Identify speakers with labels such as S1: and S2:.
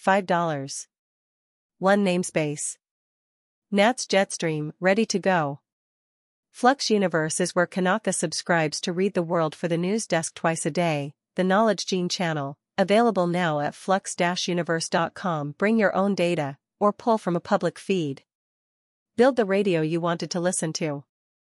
S1: $5. 1 namespace. NATS Jetstream, ready to go. Flux Universe is where Kanaka subscribes to read the world for the news desk twice a day, the Knowledge Gene channel, available now at flux-universe.com. Bring your own data, or pull from a public feed. Build the radio you wanted to listen to.